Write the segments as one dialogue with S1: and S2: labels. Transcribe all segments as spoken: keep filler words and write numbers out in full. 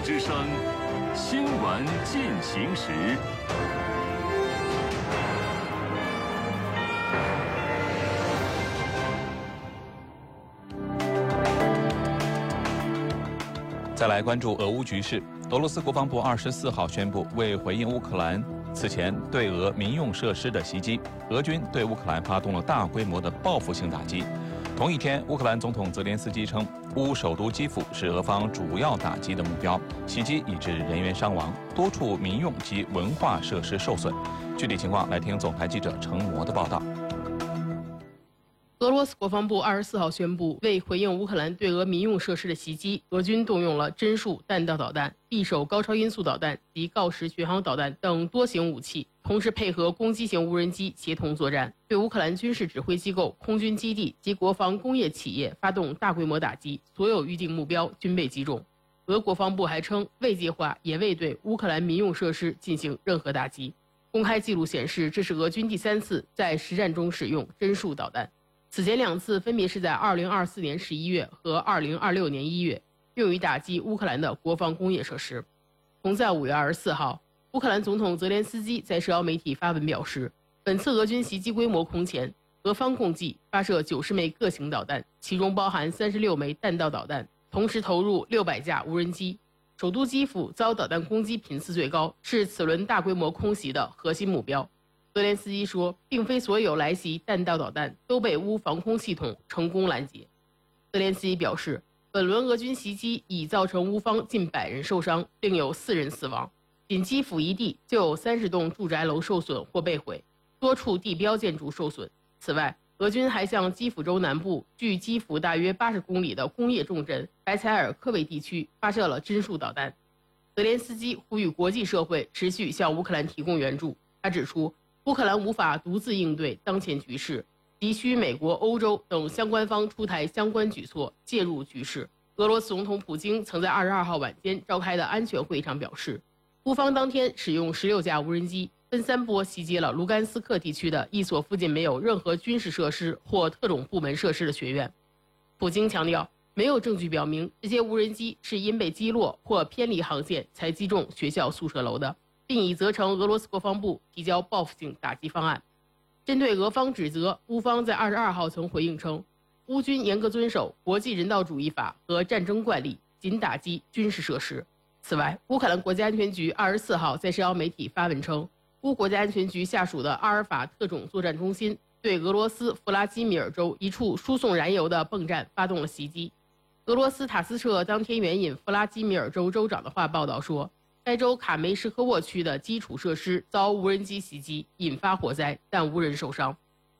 S1: 之声，新闻进行时。
S2: 再来关注俄乌局势。俄罗斯国防部二十四号宣布，为回应乌克兰此前对俄民用设施的袭击，俄军对乌克兰发动了大规模的报复性打击。同一天，乌克兰总统泽连斯基称，乌首都基辅是俄方主要打击的目标，袭击已致人员伤亡，多处民用及文化设施受损。具体情况，来听总台记者程模的报道。
S3: 俄罗斯国防部二十四号宣布，为回应乌克兰对俄民用设施的袭击，俄军动用了针数弹道导弹、匕首高超音速导弹及锆石巡航导弹等多型武器，同时配合攻击型无人机协同作战，对乌克兰军事指挥机构、空军基地及国防工业企业发动大规模打击，所有预定目标均被击中。俄国防部还称，未计划也未对乌克兰民用设施进行任何打击。公开记录显示，这是俄军第三次在实战中使用针数导弹。此前两次分别是在二零二四年十一月和二零二六年一月，用于打击乌克兰的国防工业设施。同在五月二十四号，乌克兰总统泽连斯基在社交媒体发文表示，本次俄军袭击规模空前，俄方共计发射九十枚各型导弹，其中包含三十六枚弹道导弹，同时投入六百架无人机。首都基辅遭导弹攻击频次最高，是此轮大规模空袭的核心目标。泽连斯基说，并非所有来袭弹道导弹都被乌防空系统成功拦截。泽连斯基表示，本轮俄军袭击已造成乌方近百人受伤，另有四人死亡。仅基辅一地就有三十栋住宅楼受损或被毁，多处地标建筑受损。此外，俄军还向基辅州南部距基辅大约八十公里的工业重镇白采尔科维地区发射了针数导弹。泽连斯基呼吁国际社会持续向乌克兰提供援助。他指出，乌克兰无法独自应对当前局势，急需美国、欧洲等相关方出台相关举措，介入局势。俄罗斯总统普京曾在二十二号晚间召开的安全会议上表示，乌方当天使用十六架无人机，分三波袭击了卢甘斯克地区的一所附近没有任何军事设施或特种部门设施的学院。普京强调，没有证据表明这些无人机是因被击落或偏离航线才击中学校宿舍楼的，并已责成俄罗斯国防部提交报复性打击方案。针对俄方指责，乌方在二十二号曾回应称，乌军严格遵守国际人道主义法和战争惯例，仅打击军事设施。此外，乌克兰国家安全局二十四号在社交媒体发文称，乌国家安全局下属的阿尔法特种作战中心对俄罗斯弗拉基米尔州一处输送燃油的泵站发动了袭击。俄罗斯塔斯社当天援引弗拉基米尔州州长的话报道说，该州卡梅什科沃区的基础设施遭无人机袭击，引发火灾，但无人受伤。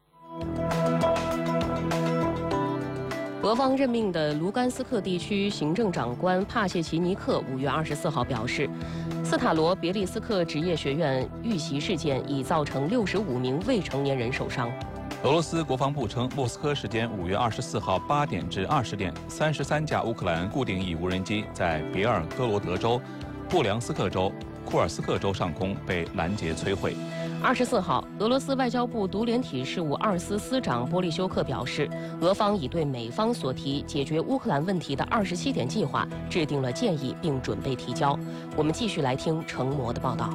S4: 俄方任命的卢甘斯克地区行政长官帕谢奇尼克五月二十四号表示，斯塔罗别利斯克职业学院遇袭事件已造成六十五名未成年人受伤。
S2: 俄罗斯国防部称，莫斯科时间五月二十四号八点至二十点，三十三架乌克兰固定翼无人机在别尔哥罗德州、布良斯克州、库尔斯克州上空被拦截摧毁。
S4: 二十四号，俄罗斯外交部独联体事务二司司长波利修克表示，俄方已对美方所提解决乌克兰问题的二十七点计划制定了建议，并准备提交。我们继续来听程模的报道。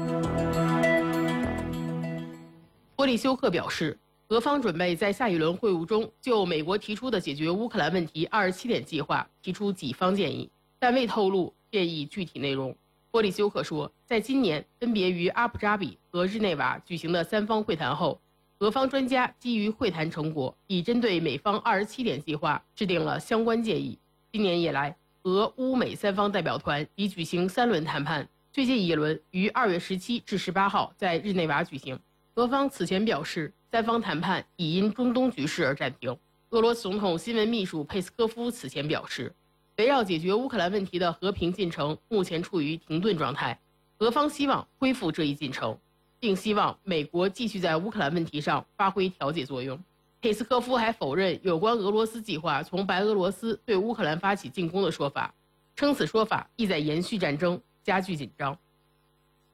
S3: 波利修克表示，俄方准备在下一轮会晤中就美国提出的解决乌克兰问题二十七点计划提出几方建议，但未透露建议具体内容。波利修克说，在今年分别于阿布扎比和日内瓦举行的三方会谈后，俄方专家基于会谈成果，已针对美方二十七点计划制定了相关建议。今年以来，俄乌美三方代表团已举行三轮谈判，最近一轮于二月十七至十八号在日内瓦举行。俄方此前表示，三方谈判已因中东局势而暂停。俄罗斯总统新闻秘书佩斯科夫此前表示，围绕解决乌克兰问题的和平进程目前处于停顿状态，俄方希望恢复这一进程，并希望美国继续在乌克兰问题上发挥调解作用。佩斯科夫还否认有关俄罗斯计划从白俄罗斯对乌克兰发起进攻的说法，称此说法意在延续战争，加剧紧张。